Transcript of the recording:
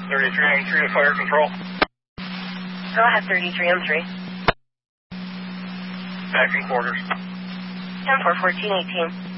33 to fire control. Go ahead, 33 Back in quarters. 10-4, 14-18.